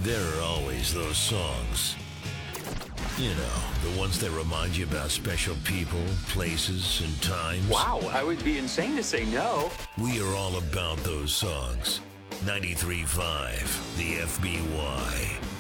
There are always those songs. You know, the ones that remind you about special people, places, and times. Wow, I would be insane to say no. We are all about those songs. 93.5, the FBY.